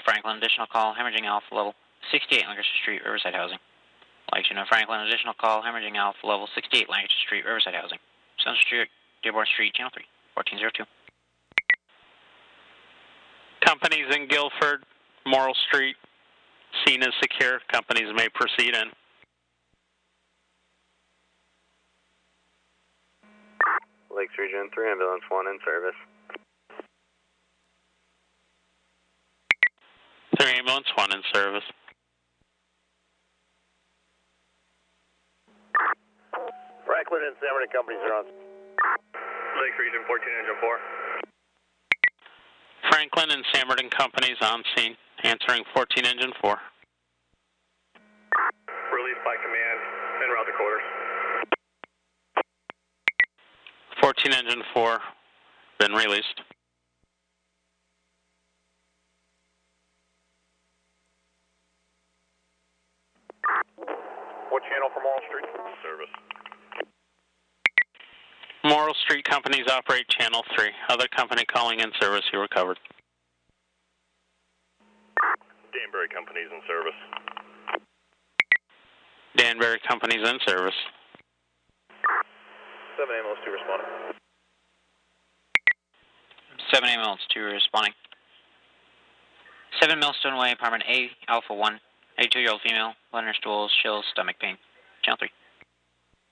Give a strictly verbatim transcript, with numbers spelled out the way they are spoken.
Franklin, additional call, hemorrhaging Alpha level sixty-eight Lancaster Street, Riverside Housing. Like to know Franklin, additional call, hemorrhaging Alpha level sixty-eight Lancaster Street, Riverside Housing. Central Street, Dearborn Street, Channel three, fourteen oh two. Companies in Guilford, Morrill Street, scene is secure. Companies may proceed in. Lakes Region three, ambulance one in service. three ambulance one in service. Franklin and San Bernardino companies are on. Lakes Region fourteen engine four. Franklin and San Bernardino companies on scene, answering fourteen engine four. Released by command, en route to quarters. fourteen engine four, been released. What channel for Morrill Street? Service. Morrill Street companies operate channel three. Other company calling in service, you recovered. Danbury companies in service. Danbury companies in service. seven ambulance two responding. seven ambulance two responding. seven Millstone Way, apartment A, Alpha one, eighty-two-year-old female, blood in her stools, chills, stomach pain. Channel three.